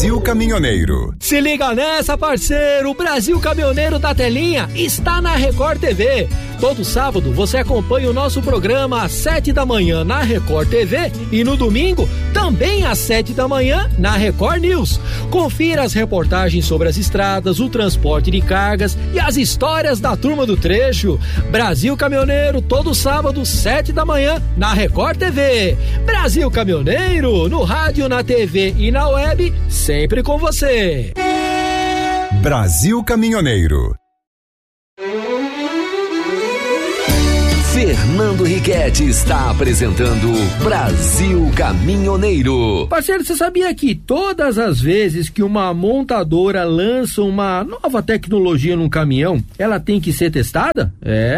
Brasil Caminhoneiro. Se liga nessa, parceiro, o Brasil Caminhoneiro da Telinha está na Record TV. Todo sábado você acompanha o nosso programa às 7 da manhã na Record TV e no domingo também às 7 da manhã na Record News. Confira as reportagens sobre as estradas, o transporte de cargas e as histórias da turma do trecho. Brasil Caminhoneiro, todo sábado, 7 da manhã na Record TV. Brasil Caminhoneiro, no rádio, na TV e na web, sempre com você. Brasil Caminhoneiro. Fernando Riquetti está apresentando Brasil Caminhoneiro. Parceiro, você sabia que todas as vezes que uma montadora lança uma nova tecnologia num caminhão, ela tem que ser testada?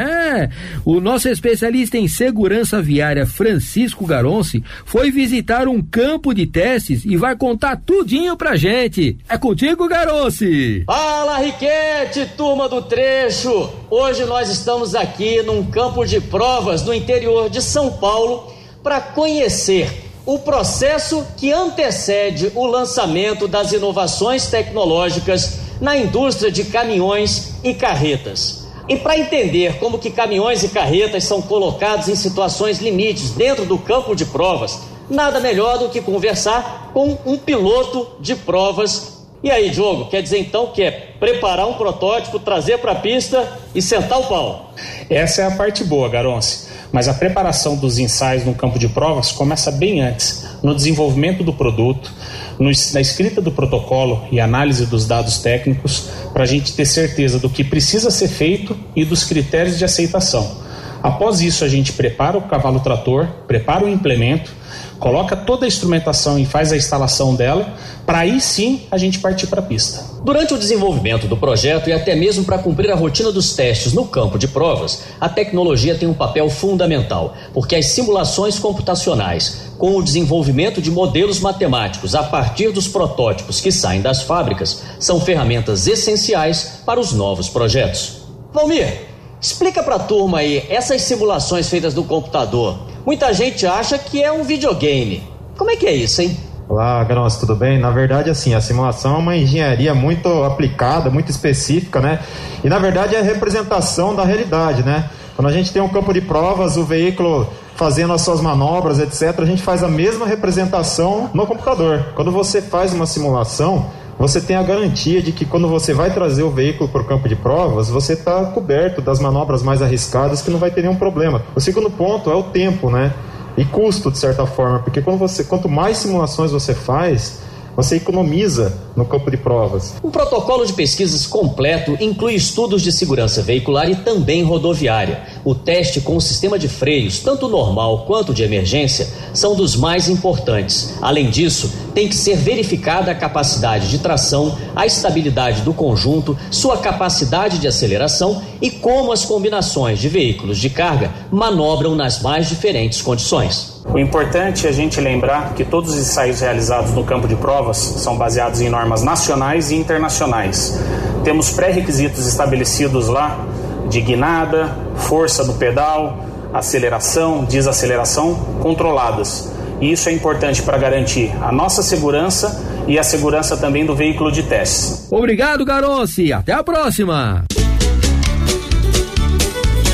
O nosso especialista em segurança viária, Francisco Garonci, foi visitar um campo de testes e vai contar tudinho pra gente. É contigo, Garonci! Fala, Riquetti, turma do trecho! Hoje nós estamos aqui num campo de provas no interior de São Paulo para conhecer o processo que antecede o lançamento das inovações tecnológicas na indústria de caminhões e carretas. E para entender como que caminhões e carretas são colocados em situações limites dentro do campo de provas, nada melhor do que conversar com um piloto de provas. E aí, Diogo, quer dizer então que é preparar um protótipo, trazer para a pista e sentar o pau? Essa é a parte boa, Garonci. Mas a preparação dos ensaios no campo de provas começa bem antes, no desenvolvimento do produto, na escrita do protocolo e análise dos dados técnicos, para a gente ter certeza do que precisa ser feito e dos critérios de aceitação. Após isso, a gente prepara o cavalo trator, prepara o implemento, coloca toda a instrumentação e faz a instalação dela, para aí sim a gente partir para a pista. Durante o desenvolvimento do projeto e até mesmo para cumprir a rotina dos testes no campo de provas, a tecnologia tem um papel fundamental, porque as simulações computacionais, com o desenvolvimento de modelos matemáticos a partir dos protótipos que saem das fábricas, são ferramentas essenciais para os novos projetos. Valmir, explica pra turma aí, essas simulações feitas no computador, muita gente acha que é um videogame. Como é que é isso, hein? Olá, Garonci, tudo bem? Na verdade, assim, a simulação é uma engenharia muito aplicada, muito específica, né? E, na verdade, é a representação da realidade, né? Quando a gente tem um campo de provas, o veículo fazendo as suas manobras, etc., a gente faz a mesma representação no computador. Quando você faz uma simulação, você tem a garantia de que quando você vai trazer o veículo para o campo de provas, você está coberto das manobras mais arriscadas, que não vai ter nenhum problema. O segundo ponto é o tempo, né? E custo, de certa forma, porque quanto mais simulações você faz, você economiza no campo de provas. Um protocolo de pesquisas completo inclui estudos de segurança veicular e também rodoviária. O teste com o sistema de freios, tanto normal quanto de emergência, são dos mais importantes. Além disso, tem que ser verificada a capacidade de tração, a estabilidade do conjunto, sua capacidade de aceleração e como as combinações de veículos de carga manobram nas mais diferentes condições. O importante é a gente lembrar que todos os ensaios realizados no campo de provas são baseados em normas nacionais e internacionais. Temos pré-requisitos estabelecidos lá de guinada, força do pedal, aceleração, desaceleração controladas. E isso é importante para garantir a nossa segurança e a segurança também do veículo de testes. Obrigado, Garonci. Até a próxima.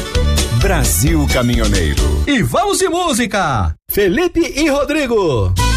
Brasil Caminhoneiro. E vamos de música! Felipe e Rodrigo.